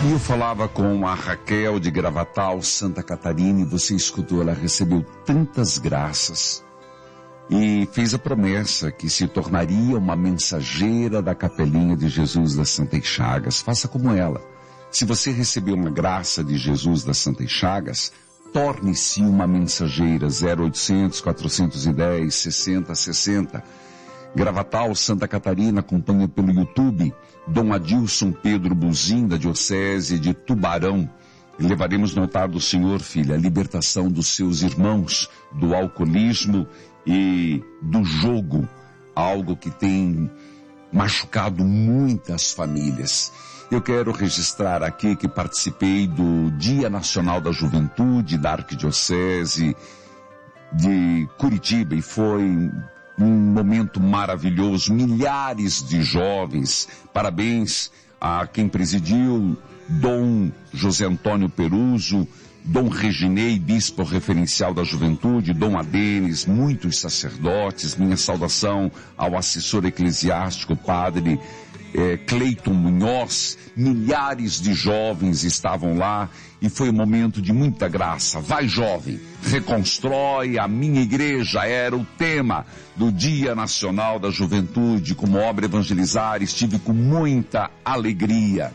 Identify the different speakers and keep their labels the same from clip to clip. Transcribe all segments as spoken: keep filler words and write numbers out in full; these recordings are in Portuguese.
Speaker 1: E eu falava com a Raquel de Gravatal, Santa Catarina, e você escutou, ela recebeu tantas graças e fez a promessa que se tornaria uma mensageira da Capelinha de Jesus das Santas Chagas. Faça como ela. Se você recebeu uma graça de Jesus das Santas Chagas, torne-se uma mensageira. Zero oitocentos, quatrocentos e dez, sessenta, sessenta. Gravatal, Santa Catarina, acompanha pelo YouTube Dom Adilson Pedro Buzim, da Diocese de Tubarão. Levaremos no altar do Senhor, filha, a libertação dos seus irmãos do alcoolismo e do jogo, algo que tem machucado muitas famílias. Eu quero registrar aqui que participei do Dia Nacional da Juventude da Arquidiocese de Curitiba e foi um momento maravilhoso, milhares de jovens. Parabéns a quem presidiu, Dom José Antônio Peruso, Dom Reginei, bispo referencial da juventude, Dom Adenis, muitos sacerdotes. Minha saudação ao assessor eclesiástico, padre é, Cleiton Munhoz. Milhares de jovens estavam lá e foi um momento de muita graça. Vai, jovem, reconstrói a minha igreja, era o tema do Dia Nacional da Juventude. Como obra evangelizar, estive com muita alegria.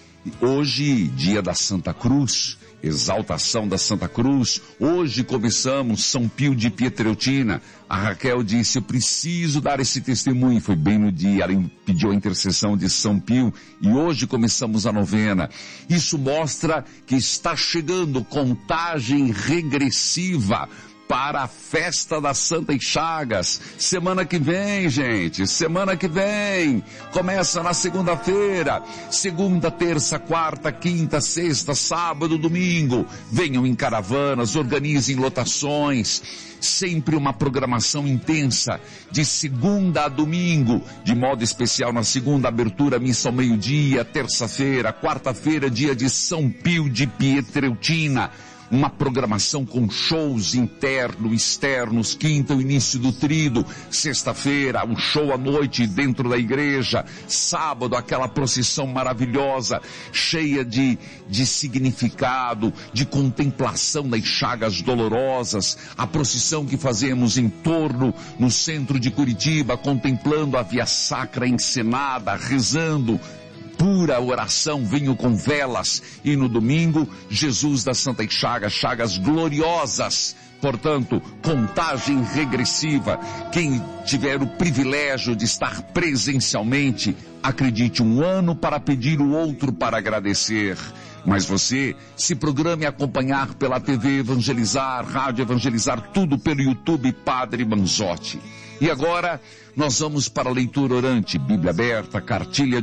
Speaker 1: Hoje, dia da Santa Cruz, exaltação da Santa Cruz. Hoje começamos São Pio de Pietreutina. A Raquel disse, eu preciso dar esse testemunho. Foi bem no dia, ela pediu a intercessão de São Pio e hoje começamos a novena. Isso mostra que está chegando contagem regressiva para a festa das Santas Chagas. Semana que vem, gente, semana que vem. Começa na segunda-feira. Segunda, terça, quarta, quinta, sexta, sábado, domingo. Venham em caravanas, organizem lotações. Sempre uma programação intensa, de segunda a domingo. De modo especial na segunda, abertura, missa ao meio-dia. Terça-feira, quarta-feira, dia de São Pio de Pietreutina. Uma programação com shows internos, externos. Quinta, o início do trido. Sexta-feira, um show à noite dentro da igreja. Sábado, aquela procissão maravilhosa, cheia de, de significado, de contemplação das chagas dolorosas. A procissão que fazemos em torno, no centro de Curitiba, contemplando a Via Sacra encenada, rezando. Pura oração, vinho com velas. E no domingo, Jesus das Santas Chagas, chagas gloriosas. Portanto, contagem regressiva. Quem tiver o privilégio de estar presencialmente, acredite, um ano para pedir, o outro para agradecer. Mas você se programe a acompanhar pela T V Evangelizar, Rádio Evangelizar, tudo pelo YouTube Padre Manzotti. E agora, nós vamos para a leitura orante, Bíblia aberta, cartilha